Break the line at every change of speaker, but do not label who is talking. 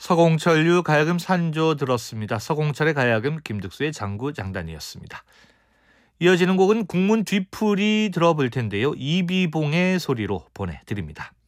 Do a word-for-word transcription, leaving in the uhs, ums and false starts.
서공철류 가야금 산조 들었습니다. 서공철의 가야금, 김득수의 장구장단이었습니다. 이어지는 곡은 국문 뒤풀이 들어볼 텐데요. 이비봉의 소리로 보내드립니다.